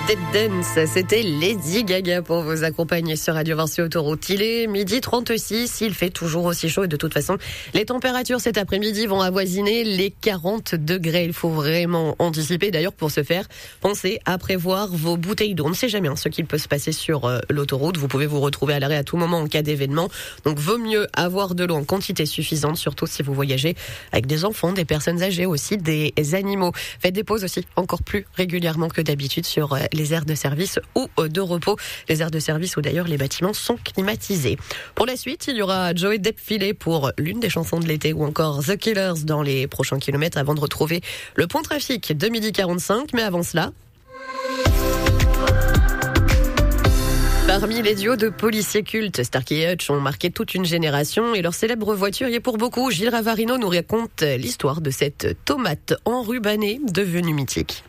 Twisted Dance, c'était Lady Gaga pour vous accompagner sur Radio Vinci Autoroute. Il est 12h36, il fait toujours aussi chaud et de toute façon, les températures cet après-midi vont avoisiner les 40 degrés. Il faut vraiment anticiper. D'ailleurs, pour ce faire, pensez à prévoir vos bouteilles d'eau. On ne sait jamais ce qu'il peut se passer sur l'autoroute. Vous pouvez vous retrouver à l'arrêt à tout moment en cas d'événement. Donc, vaut mieux avoir de l'eau en quantité suffisante, surtout si vous voyagez avec des enfants, des personnes âgées aussi, des animaux. Faites des pauses aussi encore plus régulièrement que d'habitude sur les aires de service ou de repos. Les aires de service où d'ailleurs les bâtiments sont climatisés. Pour la suite, il y aura Joey Défilé pour l'une des chansons de l'été ou encore The Killers dans les prochains kilomètres avant de retrouver le point trafic de 12h45. Mais avant cela, parmi les duos de policiers cultes, Starkey et Hutch ont marqué toute une génération et leur célèbre voiture y est pour beaucoup. Gilles Ravarino nous raconte l'histoire de cette tomate enrubanée devenue mythique.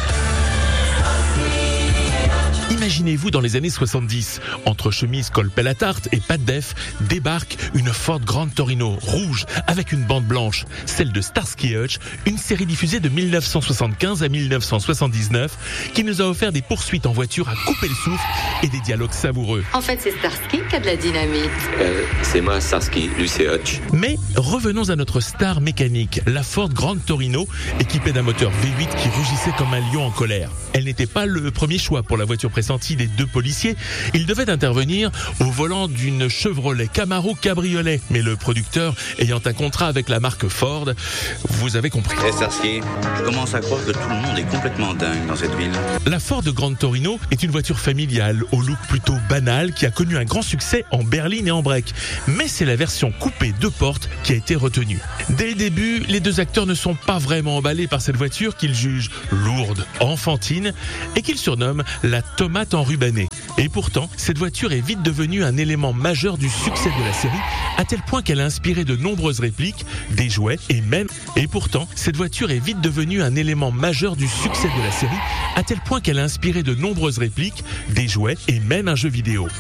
Imaginez-vous dans les années 70, entre chemise col pelle à tarte et pas de def, débarque une Ford Grande Torino rouge avec une bande blanche, celle de Starsky et Hutch, une série diffusée de 1975 à 1979 qui nous a offert des poursuites en voiture à couper le souffle et des dialogues savoureux. En fait, c'est Starsky qui a de la dynamite. C'est moi, Starsky, lui c'est Hutch. Mais revenons à notre star mécanique, la Ford Grande Torino, équipée d'un moteur V8 qui rugissait comme un lion en colère. Elle n'était pas le premier choix pour la voiture pressentie des deux policiers. Ils devaient intervenir au volant d'une Chevrolet Camaro cabriolet. Mais le producteur, ayant un contrat avec la marque Ford, vous avez compris. Hey Starsky, je commence à croire que tout le monde est complètement dingue dans cette ville. La Ford Grande Torino est une voiture familiale au look plutôt banal qui a connu un grand succès en berline et en break. Mais c'est la version coupée 2 portes qui a été retenue. Dès le début, les deux acteurs ne sont pas vraiment emballés par cette voiture qu'ils jugent lourde, enfantine et qu'ils surnomment la tomate enrubanée. Et pourtant, cette voiture est vite devenue un élément majeur du succès de la série, à tel point qu'elle a inspiré de nombreuses répliques, des jouets et même... Et pourtant, cette voiture est vite devenue un élément majeur du succès de la série, à tel point qu'elle a inspiré de nombreuses répliques, des jouets et même un jeu vidéo.